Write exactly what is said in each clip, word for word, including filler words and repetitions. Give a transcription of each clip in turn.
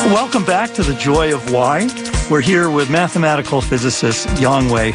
Welcome back to The Joy of Why. We're here with mathematical physicist Yonghui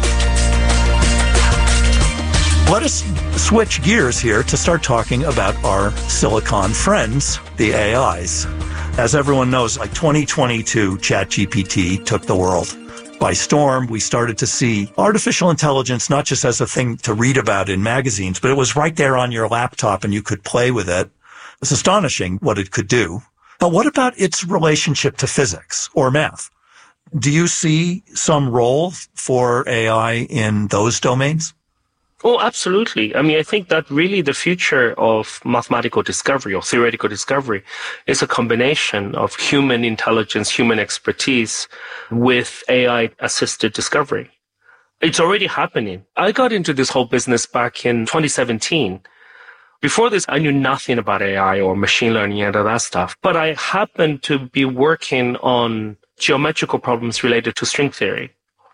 He. Let us switch gears here to start talking about our silicon friends, the A Is. As everyone knows, like twenty twenty-two, ChatGPT took the world by storm. We started to see artificial intelligence not just as a thing to read about in magazines, but it was right there on your laptop and you could play with it. It's astonishing what it could do. But what about its relationship to physics or math? Do you see some role for A I in those domains? Oh, absolutely. I mean, I think that really the future of mathematical discovery or theoretical discovery is a combination of human intelligence, human expertise with A I-assisted discovery. It's already happening. I got into this whole business back in twenty seventeen. Before this, I knew nothing about A I or machine learning and all that stuff, but I happened to be working on geometrical problems related to string theory.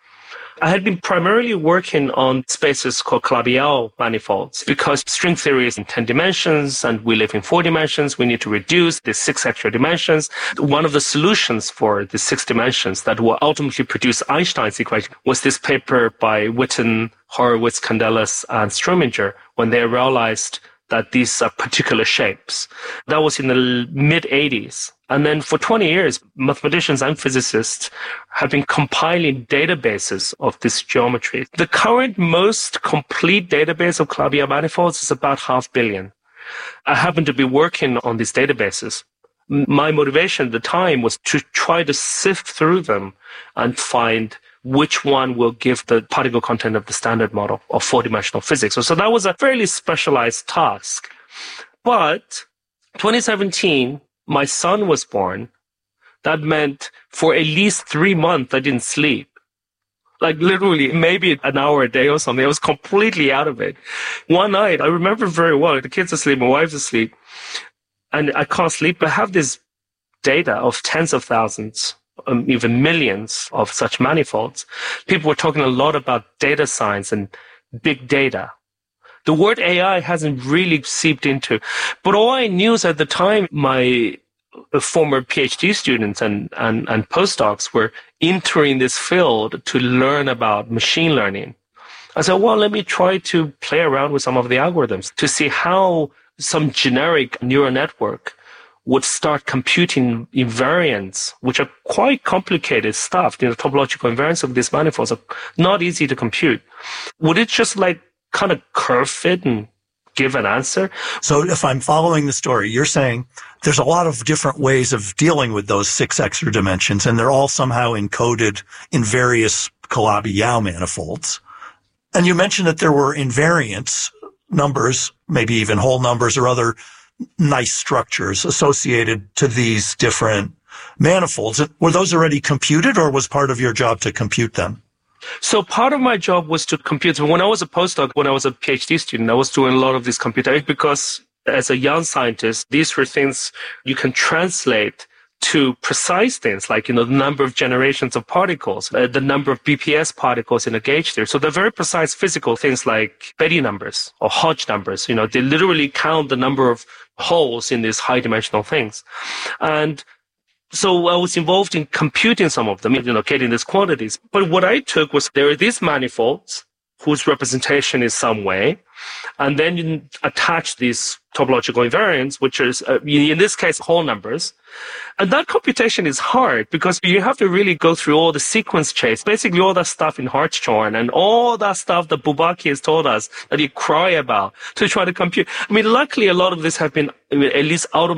I had been primarily working on spaces called Calabi-Yau manifolds because string theory is in ten dimensions and we live in four dimensions. We need to reduce the six extra dimensions. One of the solutions for the six dimensions that will ultimately produce Einstein's equation was this paper by Witten, Horowitz, Candelas, and Strominger when they realized that these are particular shapes. That was in the mid eighties. And then for twenty years, mathematicians and physicists have been compiling databases of this geometry. The current most complete database of Calabi-Yau manifolds is about half billion. I happen to be working on these databases. My motivation at the time was to try to sift through them and find which one will give the particle content of the standard model of four-dimensional physics. So, so that was a fairly specialized task. But twenty seventeen, my son was born. That meant for at least three months, I didn't sleep. Like literally maybe an hour a day or something. I was completely out of it. One night, I remember very well, the kids are asleep, my wife's asleep, and I can't sleep. I have this data of tens of thousands, um, even millions of such manifolds. People were talking a lot about data science and big data. The word A I hasn't really seeped into, but all I knew is at the time my former PhD students and, and, and postdocs were entering this field to learn about machine learning. I said, well, let me try to play around with some of the algorithms to see how some generic neural network would start computing invariants, which are quite complicated stuff. You know, topological invariants of these manifolds are not easy to compute. Would it just like kind of curve fit and give an answer? So if I'm following the story, you're saying there's a lot of different ways of dealing with those six extra dimensions, and they're all somehow encoded in various Calabi-Yau manifolds. And you mentioned that there were invariants, numbers, maybe even whole numbers or other nice structures associated to these different manifolds. Were those already computed, or was part of your job to compute them? So part of my job was to compute. When I was a postdoc, when I was a PhD student, I was doing a lot of this computing because as a young scientist, these were things you can translate to precise things like, you know, the number of generations of particles, uh, the number of B P S particles in a gauge theory. So they're very precise physical things like Betti numbers or Hodge numbers. You know, they literally count the number of holes in these high dimensional things. And so I was involved in computing some of them, you know, getting these quantities. But what I took was there are these manifolds whose representation is some way, and then you attach these topological invariants, which is, uh, in this case, whole numbers. And that computation is hard because you have to really go through all the sequence chase, basically all that stuff in Hartshorne and all that stuff that Bourbaki has told us that you cry about to try to compute. I mean, luckily, a lot of this have been, I mean, at least out of